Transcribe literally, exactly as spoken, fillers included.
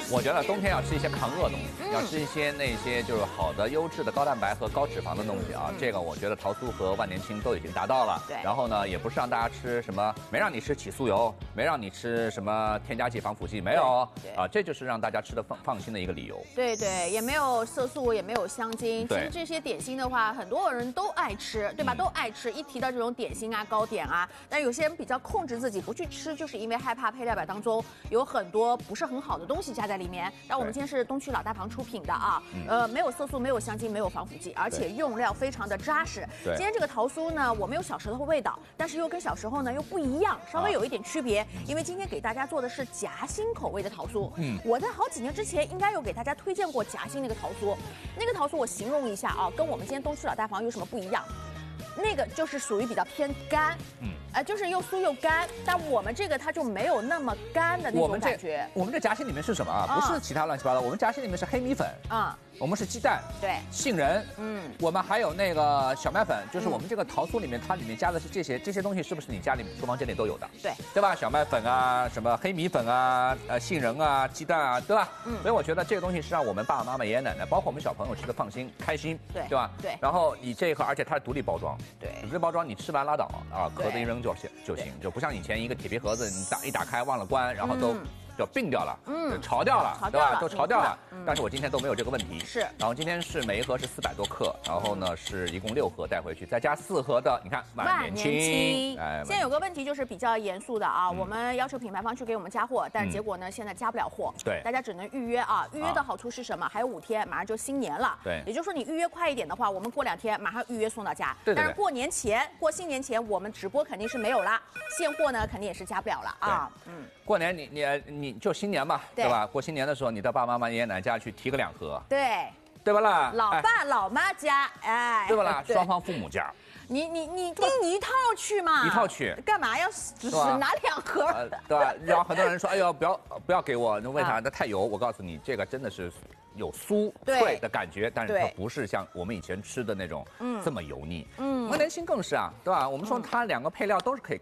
我觉得冬天要吃一些抗饿的东西， 嗯、 要吃一些那些就是好的、优质的高蛋白和高脂肪的东西啊。嗯、这个我觉得桃酥和万年青都已经达到了。 对。 然后呢，也不是让大家吃什么，没让你吃起酥油，没让你吃什么添加剂、防腐剂，没有。对。啊，这就是让大家吃的放放心的一个理由。 对对，也没有色素，也没有香精。其对。 实这些点心的话，很多人都爱吃，对吧？嗯、都爱吃。一提到这种点心啊、糕点啊，但有些人比较控制自己不去吃，就是因为害怕配料表当中有很多不是很好的东西加在里面。但我们今天是东区老大房出品的啊，呃，没有色素，没有香精，没有防腐剂，而且用料非常的扎实。今天这个桃酥呢，我没有小时候的味道，但是又跟小时候呢又不一样，稍微有一点区别。因为今天给大家做的是夹心口味的桃酥。嗯，我在好几年之前应该有给大家推荐过夹心那个桃酥，那个桃酥我形容一下啊，跟我们今天东区老大房有什么不一样？那个就是属于比较偏干，嗯，呃，就是又酥又干，但我们这个它就没有那么干的那种感觉。 我们这夹心里面是什么啊？不是其他乱七八糟，我们夹心里面是黑米粉，啊。我们是鸡蛋， 对， 杏仁，嗯，我们还有那个小麦粉，就是我们这个桃酥里面，它里面加的是这些这些东西，是不是你家里厨房间里都有的？ 对， 对吧？小麦粉啊，什么黑米粉啊，呃，杏仁啊，鸡蛋啊，对吧？嗯，所以我觉得这个东西是让我们爸爸妈妈、爷爷奶奶，包括我们小朋友吃的放心、开心， 对， 对吧？ 对。 然后你这一盒，而且它是独立包装， 对， 独立包装你吃完拉倒啊，壳子一扔就行就行，就不像以前一个铁皮盒子，你打一打开忘了关，然后都。嗯就并掉了，嗯，潮掉了，对吧？都潮掉了，但是我今天都没有这个问题。 是， 然后今天是每一盒是四百多克，然后呢是一共六盒带回去，再加四盒的，你看万年青。 哎，现在有个问题就是比较严肃的啊，我们要求品牌方去给我们加货，但是结果呢现在加不了货， 对， 大家只能预约啊。预约的好处是什么？还有五天，马上就新年了， 对， 也就是说你预约快一点的话，我们过两天马上预约送到家。 对， 但是过年前、过新年前，我们直播肯定是没有啦，现货呢肯定也是加不了了啊。 嗯，过年你你你就新年吧。对吧？过新年的时候，你到爸爸妈妈、爷爷奶奶家去提个两盒， 对， 对吧啦？ 老爸、老妈家，哎， 对吧啦？双方父母家， 你你你拎一套去嘛？ 一套去， 干嘛要只是拿两盒？ 对吧？然后很多人说，哎呦，不要不要给我，那为啥？那太油。我告诉你，这个真的是有酥脆的感觉，但是它不是像我们以前吃的那种这么油腻。嗯，万年青更是啊，对吧？我们说它两个配料都是可以。